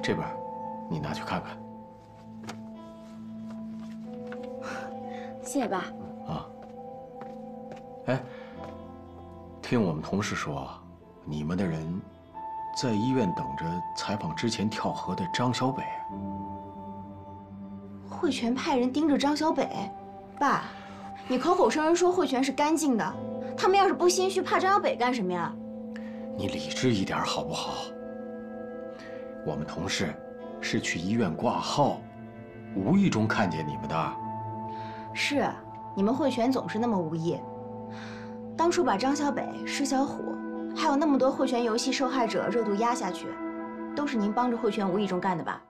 这本你拿去看看。 谢谢爸。 啊。哎，听我们同事说，你们的人在医院等着采访之前跳河的张小北。 慧泉派人盯着张小北，爸，你口口声声说慧泉是干净的，他们要是不心虚，怕张小北干什么呀？ 你理智一点好不好？我们同事是去医院挂号，无意中看见你们的。 是，你们慧泉总是那么无意。当初把张小北、施小虎，还有那么多慧泉游戏受害者热度压下去，都是您帮着慧泉无意中干的吧？